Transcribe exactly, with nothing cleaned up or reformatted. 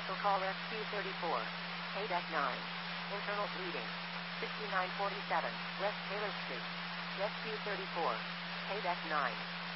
Vehicle call S Q thirty-four. Paydeck nine. Internal bleeding. sixty-nine forty-seven, West Taylor Street. S Q thirty-four. Paydeck nine.